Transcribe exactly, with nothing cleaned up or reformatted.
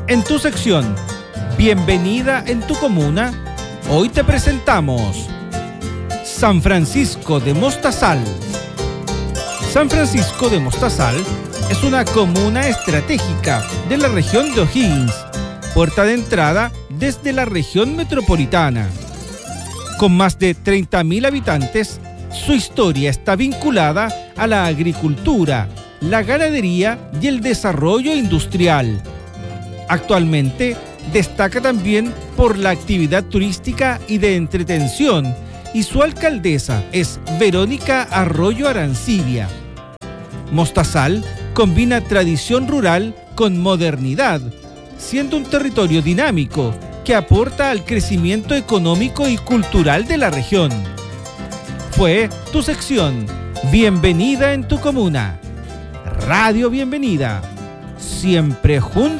En tu sección, Bienvenida en tu comuna, hoy te presentamos San Francisco de Mostazal. San Francisco de Mostazal es una comuna estratégica de la región de O'Higgins, puerta de entrada desde la región metropolitana. Con más de treinta mil habitantes, su historia está vinculada a la agricultura, la ganadería y el desarrollo industrial. Actualmente destaca también por la actividad turística y de entretención, y su alcaldesa es Verónica Arroyo Arancibia. Mostazal combina tradición rural con modernidad, siendo un territorio dinámico que aporta al crecimiento económico y cultural de la región. Fue tu sección Bienvenida en tu comuna. Radio Bienvenida. Siempre juntos.